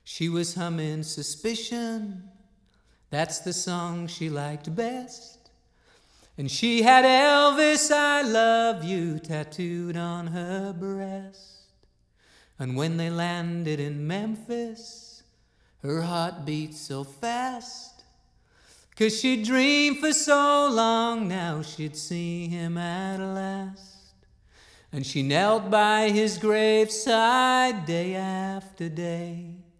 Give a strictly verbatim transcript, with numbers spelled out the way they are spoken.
She was humming Suspicion, that's the song she liked best. And she had Elvis, I love you, tattooed on her breast. And when they landed in Memphis, her heart beat so fast, 'cause she'd dreamed for so long now she'd see him at last. And she knelt by his graveside day after day,